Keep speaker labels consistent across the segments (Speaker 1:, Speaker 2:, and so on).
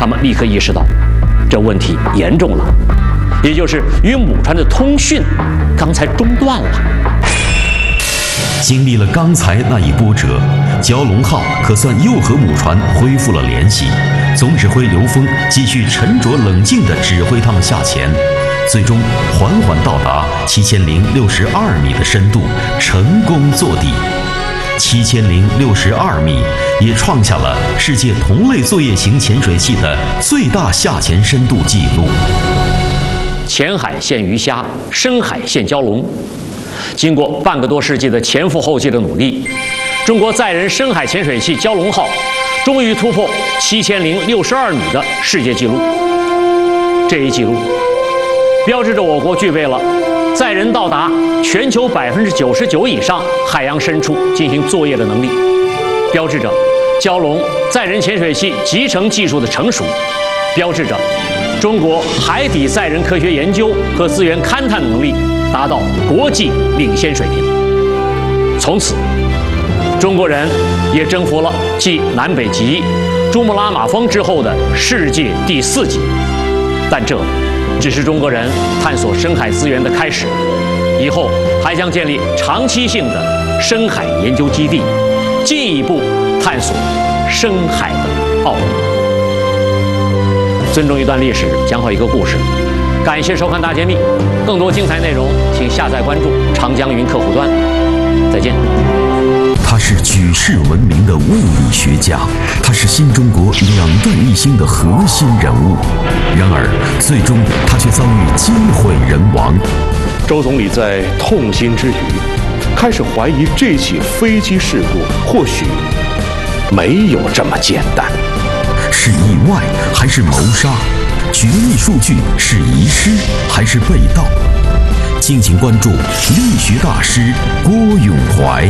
Speaker 1: 他们立刻意识到，这问题严重了，也就是与母船的通讯刚才中断了。
Speaker 2: 经历了刚才那一波折，蛟龙号可算又和母船恢复了联系。总指挥刘峰继续沉着冷静地指挥他们下潜，最终缓缓到达7062米的深度，成功坐底。7062米也创下了世界同类作业型潜水器的最大下潜深度纪录。
Speaker 1: 浅海现鱼虾，深海现蛟龙。经过半个多世纪的前赴后继的努力，中国载人深海潜水器蛟龙号终于突破7062米的世界纪录。这一纪录标志着我国具备了载人到达全球99%以上海洋深处进行作业的能力，标志着蛟龙载人潜水器集成技术的成熟，标志着中国海底载人科学研究和资源勘探能力达到国际领先水平。从此，中国人也征服了继南北极、珠穆朗玛峰之后的世界第4极。但这只是中国人探索深海资源的开始，以后还将建立长期性的深海研究基地，进一步探索深海的奥秘。尊重一段历史，讲好一个故事。感谢收看大揭秘，更多精彩内容请下载关注长江云客户端。再见。
Speaker 2: 他是举世闻名的物理学家，他是新中国两弹一星的核心人物。然而，最终他却遭遇机毁人亡。
Speaker 3: 周总理在痛心之余，开始怀疑这起飞机事故或许没有这么简单。
Speaker 2: 是意外还是谋杀？绝密数据是遗失还是被盗？敬请关注力学大师郭永怀。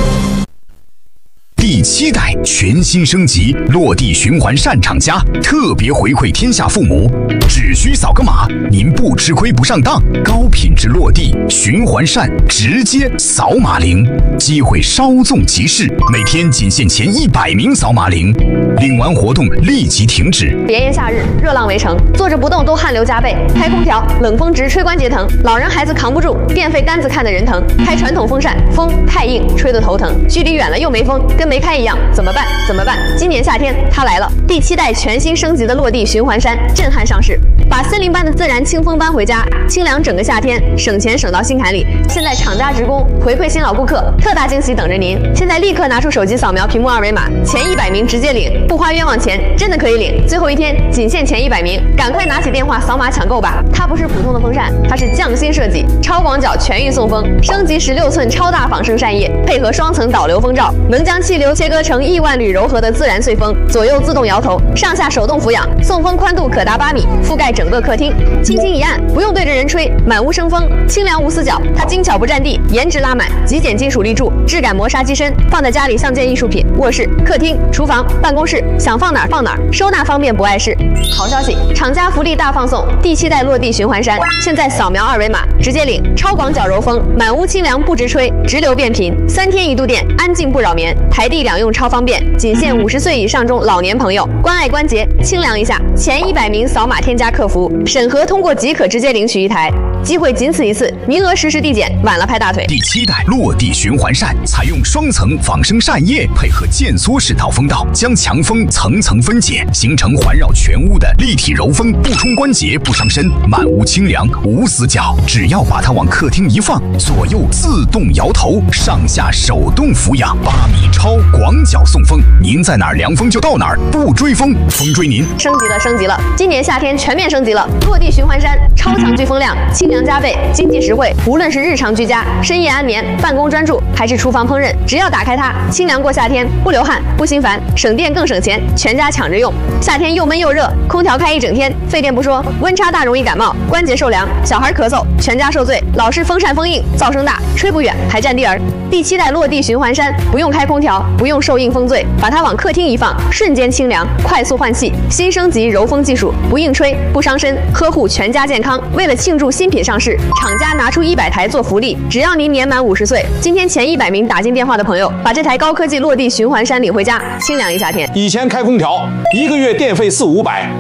Speaker 4: 第7代全新升级落地循环扇厂家特别回馈天下父母，只需扫个码，您不吃亏不上当，高品质落地循环扇直接扫码领，机会稍纵即逝，每天仅限前100名扫码领，领完活动立即停止。
Speaker 5: 炎炎夏日，热浪围城，坐着不动都汗流浃背，开空调冷风直吹关节疼，老人孩子扛不住，电费单子看得人疼，开传统风扇风太硬，吹得头疼，距离远了又没风，跟没开一样，怎么办？怎么办？今年夏天它来了，第7代全新升级的落地循环扇震撼上市，把森林般的自然清风搬回家，清凉整个夏天，省钱省到心坎里。现在厂家职工回馈新老顾客，特大惊喜等着您！现在立刻拿出手机扫描屏幕2维码，前100名直接领，不花冤枉钱，真的可以领。最后一天仅限前100名，赶快拿起电话扫码抢购吧！它不是普通的风扇，它是匠心设计，超广角全域送风，升级16寸超大仿生扇叶，配合双层导流风罩，能将气流切割成亿万缕柔和的自然碎风，左右自动摇头，上下手动俯仰，送风宽度可达8米，覆盖整个客厅，轻轻一按，不用对着人吹，满屋生风，清凉无死角。它精巧不占地，颜值拉满，极简金属立柱，质感磨砂机身，放在家里像件艺术品。卧室、客厅、厨房、办公室，想放哪儿放哪儿，收纳方便不碍事。好消息，厂家福利大放送，第7代落地循环扇，现在扫描2维码直接领，超广角柔风，满屋清凉不直吹，直流变频，3天1度电，安静不扰眠，台地两用超方便，仅限50岁以上中老年朋友，关爱关节，清凉一下。前100名扫码添加客服，审核通过即可直接领取一台，机会仅此一次，名额实时递减，晚了拍大腿。
Speaker 4: 第7代落地循环扇采用双层仿生扇叶，配合渐缩式导风道，将强风层层分解，形成环绕全屋的立体柔风，不冲关节，不伤身，满屋清凉无死角。只要把它往客厅一放，左右自动摇头，上下手动俯仰，8米超广角送风，您在哪儿凉风就到哪儿，不追风，风追您。
Speaker 5: 升级了，升级了！今年夏天全面升级了，落地循环扇超强聚风量，清凉加倍，经济实惠。无论是日常居家、深夜安眠、办公专注，还是厨房烹饪，只要打开它，清凉过夏天，不流汗，不心烦，省电更省钱，全家抢着用。夏天又闷又热，空调开一整天，费电不说，温差大容易感冒，关节受凉，小孩咳嗽，全家受罪。老是风扇风硬，噪声大，吹不远，还占地儿。第7代落地循环扇不用开空调，不用受硬风醉，把它往客厅一放，瞬间清凉，快速换气。新升级柔风技术，不硬吹，不伤身，呵护全家健康。为了庆祝新品上市，厂家拿出100台做福利，只要您年满50岁，今天前100名打进电话的朋友，把这台高科技落地循环扇领回家，清凉一夏天。
Speaker 6: 以前开空调1个月电费400-500。